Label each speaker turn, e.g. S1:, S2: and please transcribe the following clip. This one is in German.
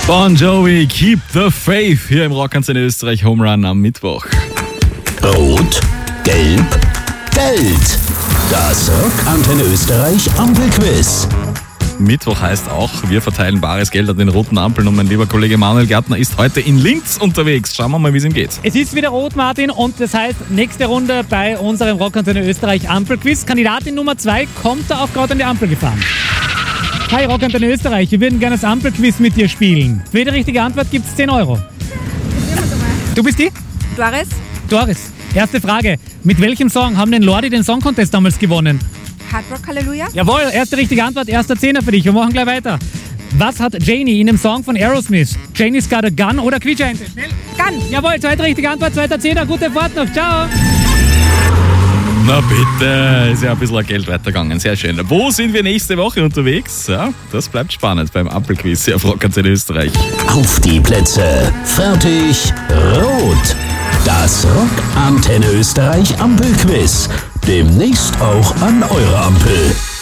S1: Bon Jovi, Keep the Faith hier im Rockantenne Österreich Home Run am Mittwoch.
S2: Rot, Gelb, Geld. Das Rockantenne Österreich Ampelquiz.
S1: Mittwoch heißt auch, wir verteilen bares Geld an den roten Ampeln und mein lieber Kollege Manuel Gärtner ist heute in Linz unterwegs. Schauen wir mal, wie es ihm geht.
S3: Es ist wieder rot, Martin, und das heißt, nächste Runde bei unserem Rockantenne Österreich Ampelquiz. Kandidatin Nummer 2 kommt da auch gerade an die Ampel gefahren. Hi Rockantenne Österreich, wir würden gerne das Ampelquiz mit dir spielen. Für jede richtige Antwort gibt es 10 Euro. Du bist die?
S4: Doris?
S3: Doris, erste Frage. Mit welchem Song haben denn Lordi den Song Contest damals gewonnen?
S4: Hard Rock Halleluja?
S3: Jawohl, erste richtige Antwort, erster Zehner für dich. Wir machen gleich weiter. Was hat Janie in dem Song von Aerosmith? Janie's Got a Gun oder Quietscheente? Schnell.
S4: Gun.
S3: Jawohl, zweite richtige Antwort, zweiter Zehner. Gute Fahrt noch. Ciao.
S1: Na bitte, ist ja ein bisschen Geld weitergegangen. Sehr schön. Wo sind wir nächste Woche unterwegs? Ja, das bleibt spannend beim Ampelquiz hier auf Rockantenne Österreich.
S2: Auf die Plätze, fertig, rot. Das Rockantenne Österreich Ampelquiz. Demnächst auch an eurer Ampel.